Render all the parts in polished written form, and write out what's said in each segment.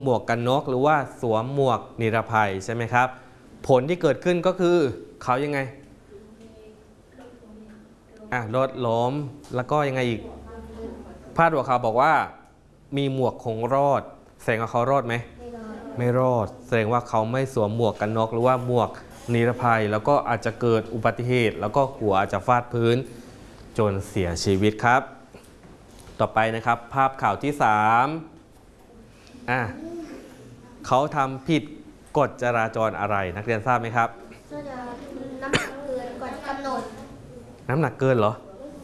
หมวกกันน็อกหรือว่าสวมหมวกนิรภัยใช่ไหมครับผลที่เกิดขึ้นก็คือเขายังไงรถล้มแล้วก็ยังไงอีกพาดหัวข่าวบอกว่ามีหมวกคงรอดแสดงว่าเขารอดไหมไม่รอดแสดงว่าเขาไม่สวมหมวกกันน็อกหรือว่าหมวกนิรภัยแล้วก็อาจจะเกิดอุบัติเหตุแล้วก็หัวอาจจะฟาดพื้นจนเสียชีวิตครับต่อไปนะครับภาพข่าวที่3เขาทำผิดกฎจราจรอะไรนักเรียนทราบไหมครับน่าจะน้ำหนักเกินก่อนกำหนดน้ำหนักเกินเหรอ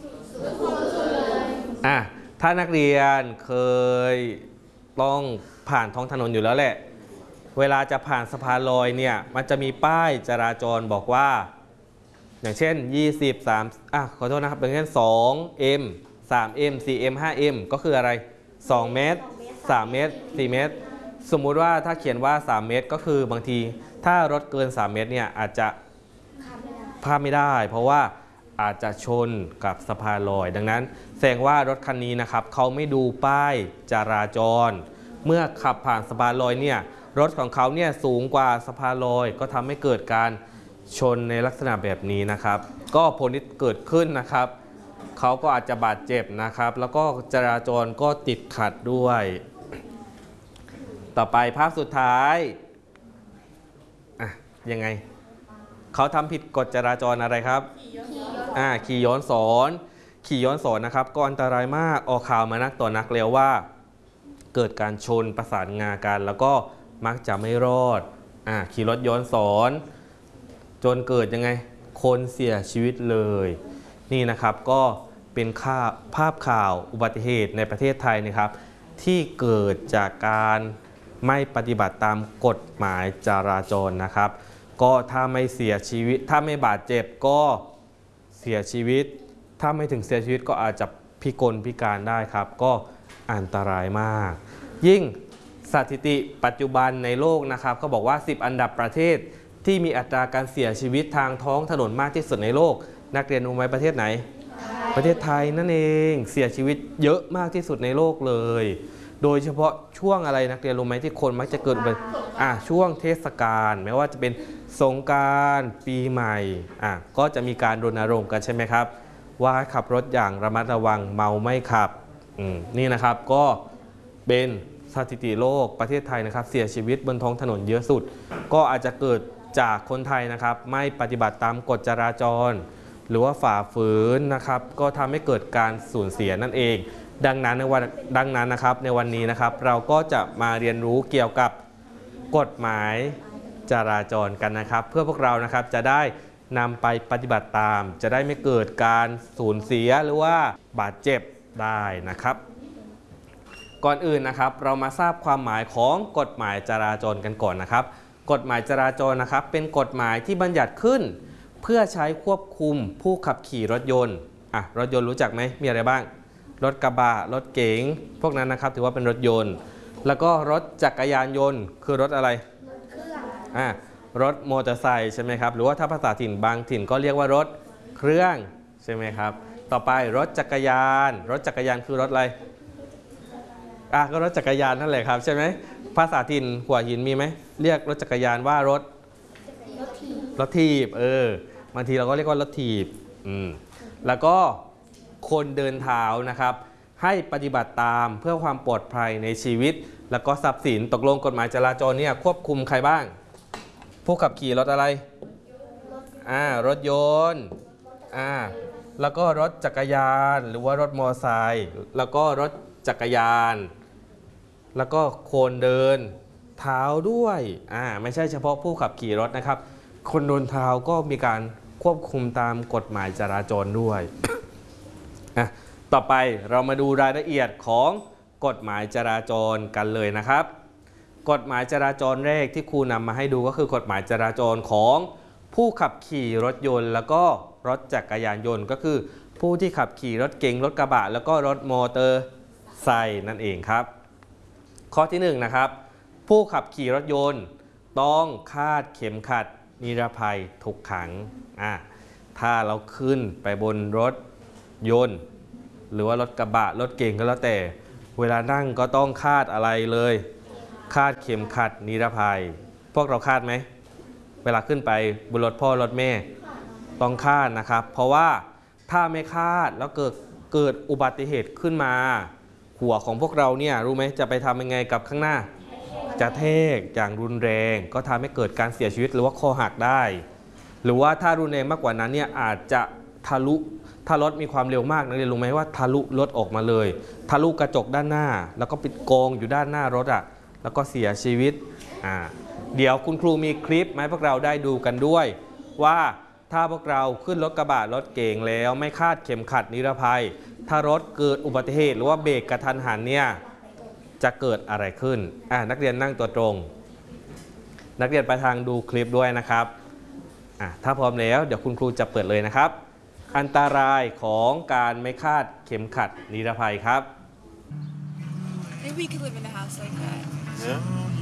ถ้านักเรียนเคยต้องผ่านท้องถนนอยู่แล้วแหละเวลาจะผ่านสะพานลอยเนี่ยมันจะมีป้ายจราจรบอกว่าอย่างเช่น20 3ขอโทษนะครับอย่างเช่น 2M 3M 4M 5M ก็คืออะไร2เมตร3เมตร4เมตรสมมุติว่าถ้าเขียนว่า3เมตรก็คือบางทีถ้ารถเกิน3เมตรเนี่ยอาจจะข้ามไม่ได้เพราะว่าอาจจะชนกับสะพานลอยดังนั้นแสดงว่ารถคันนี้นะครับเขาไม่ดูป้ายจราจรเมื่อขับผ่านสะพานลอยเนี่ยรถของเขาเนี่ยสูงกว่าสะพานลอยก็ทำให้เกิดการชนในลักษณะแบบนี้นะครับก็ผลที่เกิดขึ้นนะครับเขาก็อาจจะบาดเจ็บนะครับแล้วก็จราจรก็ติดขัดด้วยต่อไปภาพสุดท้ายยังไงเขาทำผิดกฎจราจรอะไรครับขี่ย้อนสอนนะครับก็อันตรายมากออกข่าวมานักต่อนักแล้วว่าเกิดการชนประสานงากันแล้วก็มักจะไม่รอดขี่รถย้อนสอนจนเกิดยังไงคนเสียชีวิตเลยนี่นะครับก็เป็นภาพข่าวอุบัติเหตุในประเทศไทยนะครับที่เกิดจากการไม่ปฏิบัติตามกฎหมายจราจรนะครับก็ถ้าไม่เสียชีวิตถ้าไม่บาดเจ็บก็เสียชีวิตถ้าไม่ถึงเสียชีวิตก็อาจจะพิกลพิการได้ครับก็อันตรายมากยิ่งสถิติปัจจุบันในโลกนะครับก็บอกว่า10อันดับประเทศที่มีอัตราการเสียชีวิตทางท้องถนนมากที่สุดในโลกนักเรียนรู้ไหมประเทศไหนประเทศไทยนั่นเองเสียชีวิตเยอะมากที่สุดในโลกเลยโดยเฉพาะช่วงอะไรนักเรียนรู้ไหมที่คนมักจะเกิดอุบัติเหตุช่วงเทศกาลไม่ว่าจะเป็นสงกรานต์ปีใหม่ก็จะมีการรณรงค์กันใช่ไหมครับว่าขับรถอย่างระมัดระวังเมาไม่ขับนี่นะครับก็เป็นสถิติโลกประเทศไทยนะครับเสียชีวิตบนท้องถนนเยอะสุดก็อาจจะเกิดจากคนไทยนะครับไม่ปฏิบัติตามกฎจราจรหรือว่าฝ่าฝืนนะครับก็ทำให้เกิดการสูญเสียนั่นเองดังนั้นนะครับในวันนี้นะครับเราก็จะมาเรียนรู้เกี่ยวกับกฎหมายจราจรกันนะครับเพื่อพวกเรานะครับจะได้นำไปปฏิบัติตามจะได้ไม่เกิดการสูญเสียหรือว่าบาดเจ็บได้นะครับก่อนอื่นนะครับเรามาทราบความหมายของกฎหมายจราจรกันก่อนนะครับกฎหมายจราจรนะครับเป็นกฎหมายที่บัญญัติขึ้นเพื่อใช้ควบคุมผู้ขับขี่รถยนต์รถยนต์รู้จักไหมมีอะไรบ้างรถกระบะรถเก๋งพวกนั้นนะครับถือว่าเป็นรถยนต์แล้วก็รถจักรยานยนต์คือรถอะไรรถมอเตอร์ไซค์ใช่ไหมครับหรือว่าถ้าภาษาถิ่นบางถิ่นก็เรียกว่ารถเครื่องใช่ไหมครับต่อไปรถจักรยานคือรถอะไรก็รถจักรยานนั่นแหละครับใช่ไหมภาษาถิ่นหัวหินมีไหมเรียกรถจักรยานว่ารถถีบบางทีเราก็เรียกว่ารถถีบแล้วก็คนเดินเท้านะครับให้ปฏิบัติตามเพื่อความปลอดภัยในชีวิตแล้วก็ทรัพย์สินตกลงกฎหมายจราจรเนี่ยควบคุมใครบ้างผู้ขับขี่รถอะไรรถยนต์แล้วก็รถจักรยานหรือว่ารถมอเตอร์ไซค์แล้วก็รถจักรยานแล้วก็คนเดินเท้าด้วยไม่ใช่เฉพาะผู้ขับขี่รถนะครับคนเดินเท้าก็มีการควบคุมตามกฎหมายจราจรด้วยต่อไปเรามาดูรายละเอียดของกฎหมายจราจรกันเลยนะครับกฎหมายจราจรแรกที่ครูนำมาให้ดูก็คือกฎหมายจราจรของผู้ขับขี่รถยนต์แล้วก็รถจักรยานยนต์ก็คือผู้ที่ขับขี่รถเก๋งรถกระบะแล้วก็รถมอเตอร์ไซค์นั่นเองครับข้อที่1นะครับผู้ขับขี่รถยนต์ต้องคาดเข็มขัดนิรภัยทุกครั้งถ้าเราขึ้นไปบนรถยนต์หรือว่ารถกระบะรถเก๋งก็แล้วแต่เวลานั่งก็ต้องคาดอะไรเลยคาดเข็มขัดนิรภัย พวกเราคาดไหมเวลาขึ้นไปบนรถพ่อรถแม่ต้องคาดนะครับเพราะว่าถ้าไม่คาดแล้วเกิดอุบัติเหตุขึ้นมาหัวของพวกเราเนี่ยรู้ไหมจะไปทำยังไงกับข้างหน้าจะเทกอย่างรุนแรงก็ทำให้เกิดการเสียชีวิตหรือว่าคอหักได้หรือว่าถ้ารุนแรงมากกว่านั้นเนี่ยอาจจะทะลุถ้ารถมีความเร็วมากนักเรียนรู้ไหมว่าทะลุรถออกมาเลยทะลุกระจกด้านหน้าแล้วก็ปิดกองอยู่ด้านหน้ารถอ่ะแล้วก็เสียชีวิตเดี๋ยวคุณครูมีคลิปมาให้พวกเราได้ดูกันด้วยว่าถ้าพวกเราขึ้นรถกระบะรถเก๋งแล้วไม่คาดเข็มขัดนิรภัยถ้ารถเกิดอุบัติเหตุหรือว่าเบรกกระทันหันเนี่ยจะเกิดอะไรขึ้นนักเรียนนั่งตัวตรงนักเรียนไปทางดูคลิปด้วยนะครับถ้าพร้อมแล้วเดี๋ยวคุณครูจะเปิดเลยนะครับอันตรายของการไม่คาดเข็มขัดนิรภัยครับ Maybe we could live in a house like that. Yeah.